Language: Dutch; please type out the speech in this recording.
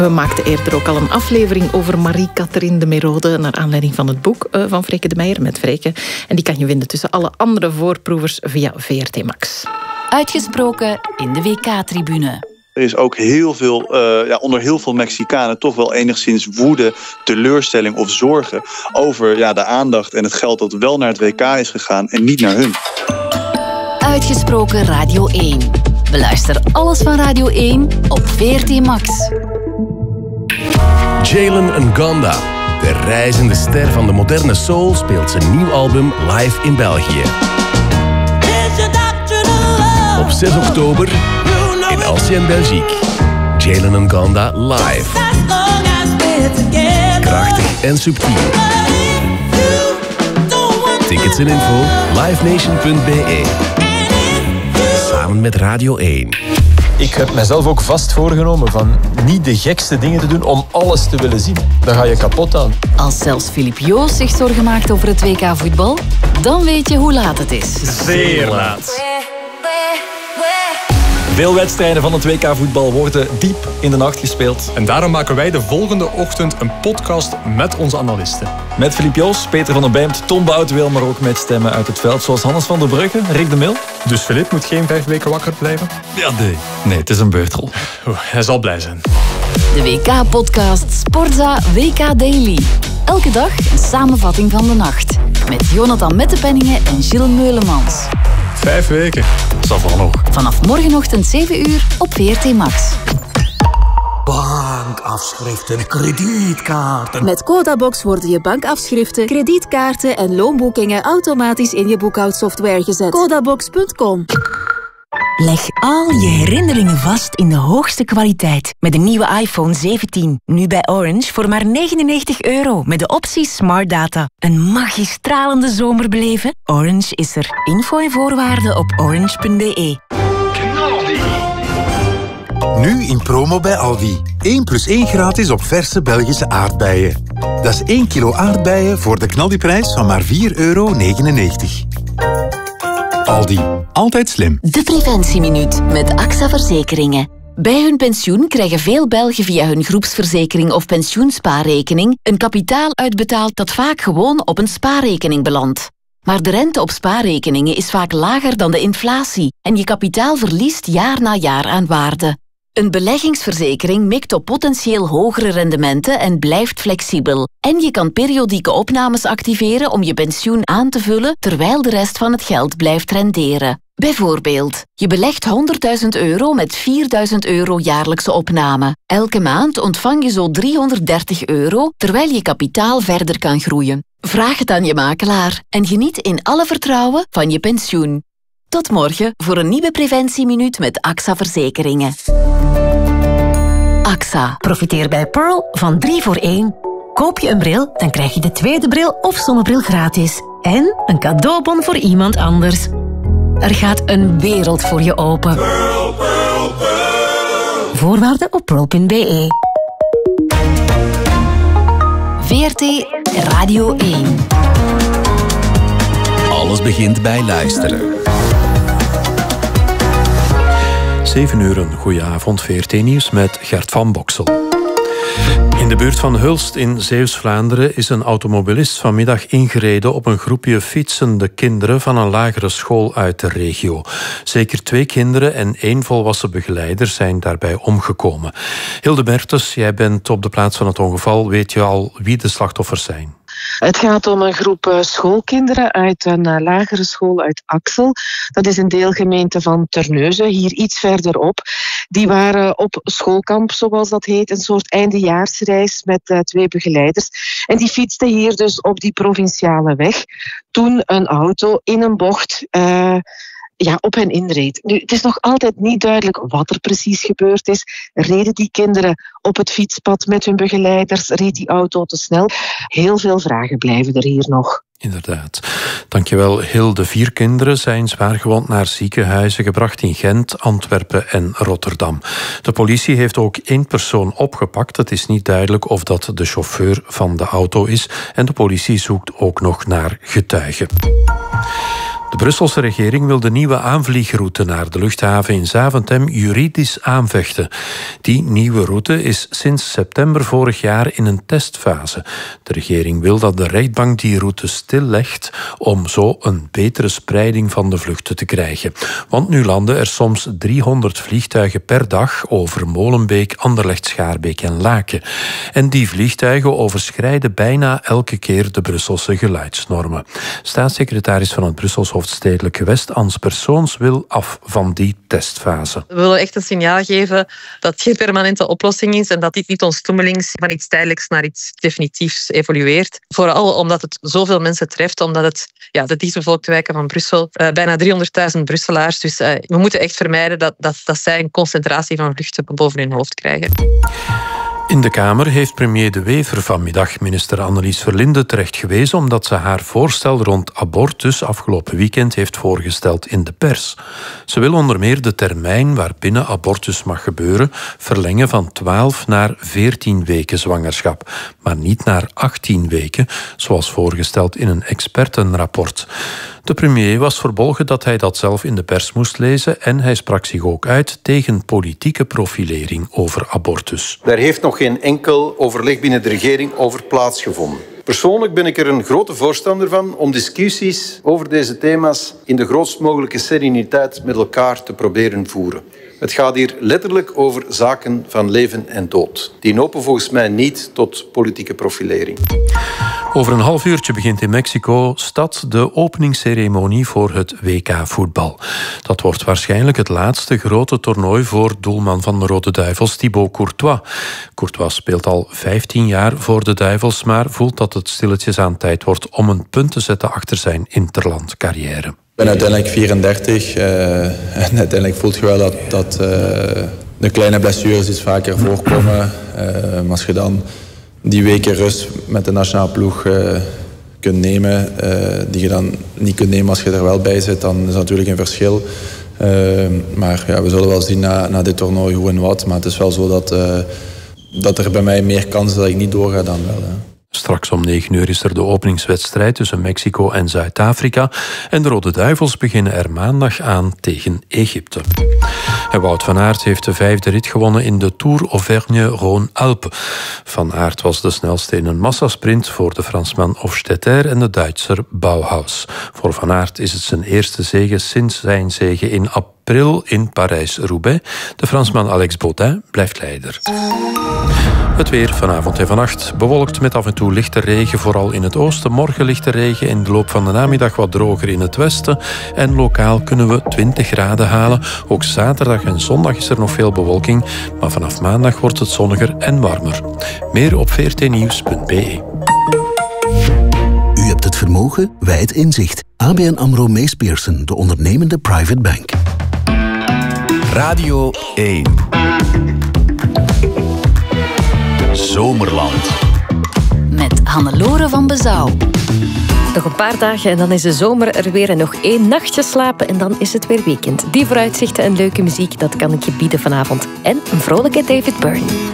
We maakten eerder ook al een aflevering over Marie-Catherine de Merode naar aanleiding van het boek van Freke de Meijer met Freke. En die kan je vinden tussen alle andere voorproevers via VRT Max. Uitgesproken in de WK-tribune. Er is ook heel veel, onder heel veel Mexicanen toch wel enigszins woede, teleurstelling of zorgen over de aandacht en het geld dat wel naar het WK is gegaan en niet naar hun. Uitgesproken Radio 1. Beluister alles van Radio 1 op VRT Max. Jalen Ngonda, de reizende ster van de moderne soul, speelt zijn nieuw album live in België. Op 6 oktober in Ancien Belgique. Jalen Ngonda live. Krachtig en subtiel. Tickets en info livenation.be. Samen met Radio 1. Ik heb mezelf ook vast voorgenomen van niet de gekste dingen te doen om alles te willen zien. Dan ga je kapot aan. Als zelfs Filip Joos zich zorgen maakt over het WK voetbal, dan weet je hoe laat het is. Zeer laat. Veel wedstrijden van het WK voetbal worden diep in de nacht gespeeld. En daarom maken wij de volgende ochtend een podcast met onze analisten. Met Filip Joos, Peter van der Bijmt, Tom Boutwil, maar ook met stemmen uit het veld zoals Hannes van der Brugge, Rick de Mil. Dus Filip moet geen 5 weken wakker blijven? Ja, nee, het is een beurtrol. Hij zal blij zijn. De WK-podcast Sportza WK Daily. Elke dag een samenvatting van de nacht. Met Jonathan Mettepenningen en Gilles Meulemans. 5 weken. Dat zal nog. Vanaf morgenochtend 7 uur op VRT Max. Bankafschriften, kredietkaarten. Met Codabox worden je bankafschriften, kredietkaarten en loonboekingen automatisch in je boekhoudsoftware gezet. Codabox.com. Leg al je herinneringen vast in de hoogste kwaliteit. Met de nieuwe iPhone 17. Nu bij Orange voor maar €99 met de optie Smart Data. Een magistralende zomer beleven? Orange is er. Info en voorwaarden op orange.be. Nu in promo bij Aldi. 1+1 gratis op verse Belgische aardbeien. Dat is 1 kilo aardbeien voor de knaldiprijs van maar €4,99. Aldi. Altijd slim. De Preventieminuut met AXA Verzekeringen. Bij hun pensioen krijgen veel Belgen via hun groepsverzekering of pensioenspaarrekening een kapitaal uitbetaald dat vaak gewoon op een spaarrekening belandt. Maar de rente op spaarrekeningen is vaak lager dan de inflatie en je kapitaal verliest jaar na jaar aan waarde. Een beleggingsverzekering mikt op potentieel hogere rendementen en blijft flexibel. En je kan periodieke opnames activeren om je pensioen aan te vullen terwijl de rest van het geld blijft renderen. Bijvoorbeeld, je belegt €100.000 met €4.000 jaarlijkse opname. Elke maand ontvang je zo €330 terwijl je kapitaal verder kan groeien. Vraag het aan je makelaar en geniet in alle vertrouwen van je pensioen. Tot morgen voor een nieuwe Preventieminuut met AXA Verzekeringen. AXA. Profiteer bij Pearl van 3 voor 1. Koop je een bril, dan krijg je de tweede bril of zonnebril gratis. En een cadeaubon voor iemand anders. Er gaat een wereld voor je open. Pearl, Pearl, Pearl. Voorwaarden op pearl.be. VRT Radio 1. Alles begint bij luisteren. 7 uur, een goeie avond, VRT-nieuws met Gert van Boksel. In de buurt van Hulst in Zeeuws-Vlaanderen is een automobilist vanmiddag ingereden op een groepje fietsende kinderen van een lagere school uit de regio. Zeker 2 kinderen en 1 volwassen begeleider zijn daarbij omgekomen. Hilde Bertes, jij bent op de plaats van het ongeval. Weet je al wie de slachtoffers zijn? Het gaat om een groep schoolkinderen uit een lagere school uit Axel. Dat is een deelgemeente van Terneuzen, hier iets verderop. Die waren op schoolkamp, zoals dat heet, een soort eindejaarsreis met 2 begeleiders. En die fietsten hier dus op die provinciale weg. Toen een auto in een bocht op hen inreed. Nu, het is nog altijd niet duidelijk wat er precies gebeurd is. Reden die kinderen op het fietspad met hun begeleiders? Reed die auto te snel? Heel veel vragen blijven er hier nog. Inderdaad. Dankjewel, Hilde. 4 kinderen zijn zwaargewond naar ziekenhuizen gebracht in Gent, Antwerpen en Rotterdam. De politie heeft ook 1 persoon opgepakt. Het is niet duidelijk of dat de chauffeur van de auto is. En de politie zoekt ook nog naar getuigen. De Brusselse regering wil de nieuwe aanvliegroute naar de luchthaven in Zaventem juridisch aanvechten. Die nieuwe route is sinds september vorig jaar in een testfase. De regering wil dat de rechtbank die route stillegt om zo een betere spreiding van de vluchten te krijgen. Want nu landen er soms 300 vliegtuigen per dag over Molenbeek, Anderlecht, Schaarbeek en Laken. En die vliegtuigen overschrijden bijna elke keer de Brusselse geluidsnormen. Staatssecretaris van het Brussels hoofdstedelijk gewest, Ans Persoons, wil af van die testfase. We willen echt een signaal geven dat het geen permanente oplossing is en dat dit niet onstoemelings van iets tijdelijks naar iets definitiefs evolueert. Vooral omdat het zoveel mensen treft, omdat het de dichtbevolkte wijken van Brussel, bijna 300.000 Brusselaars. Dus we moeten echt vermijden dat zij een concentratie van vluchten boven hun hoofd krijgen. In de Kamer heeft premier De Wever vanmiddag minister Annelies Verlinde terecht gewezen omdat ze haar voorstel rond abortus afgelopen weekend heeft voorgesteld in de pers. Ze wil onder meer de termijn waarbinnen abortus mag gebeuren verlengen van 12 naar 14 weken zwangerschap, maar niet naar 18 weken, zoals voorgesteld in een expertenrapport. De premier was verbolgen dat hij dat zelf in de pers moest lezen en hij sprak zich ook uit tegen politieke profilering over abortus. Daar heeft nog geen enkel overleg binnen de regering over plaatsgevonden. Persoonlijk ben ik er een grote voorstander van om discussies over deze thema's in de grootst mogelijke sereniteit met elkaar te proberen voeren. Het gaat hier letterlijk over zaken van leven en dood. Die lopen volgens mij niet tot politieke profilering. Over een half uurtje begint in Mexico-stad de openingsceremonie voor het WK-voetbal. Dat wordt waarschijnlijk het laatste grote toernooi voor doelman van de Rode Duivels, Thibaut Courtois. Courtois speelt al 15 jaar voor de Duivels, maar voelt dat het stilletjes aan tijd wordt om een punt te zetten achter zijn interlandcarrière. Ik ben uiteindelijk 34 en uiteindelijk voelt je wel dat de kleine blessures iets vaker voorkomen. Maar als je dan die weken rust met de nationale ploeg kunt nemen, die je dan niet kunt nemen als je er wel bij zit, dan is dat natuurlijk een verschil. Maar ja, we zullen wel zien na dit toernooi hoe en wat. Maar het is wel zo dat er bij mij meer kans is dat ik niet doorga dan wel. Straks om 9 uur is er de openingswedstrijd tussen Mexico en Zuid-Afrika. En de Rode Duivels beginnen er maandag aan tegen Egypte. En Wout van Aert heeft de 5e rit gewonnen in de Tour Auvergne-Rhône-Alpes. Van Aert was de snelste in een massasprint voor de Fransman Hofstetter en de Duitser Bauhaus. Voor Van Aert is het zijn eerste zege sinds zijn zege in april in Parijs-Roubaix. De Fransman Alex Baudin blijft leider. Het weer vanavond en vannacht bewolkt met af en toe lichte regen, vooral in het oosten. Morgen lichte regen, in de loop van de namiddag wat droger in het westen. En lokaal kunnen we 20 graden halen. Ook zaterdag en zondag is er nog veel bewolking. Maar vanaf maandag wordt het zonniger en warmer. Meer op vrtnieuws.be. U hebt het vermogen, wij het inzicht. ABN AMRO Mees Pierson, de ondernemende private bank. Radio 1. Zomerland. Met Hannelore van Bezouw. Nog een paar dagen en dan is de zomer er weer en nog 1 nachtje slapen en dan is het weer weekend. Die vooruitzichten en leuke muziek, dat kan ik je bieden vanavond. En een vrolijke David Byrne.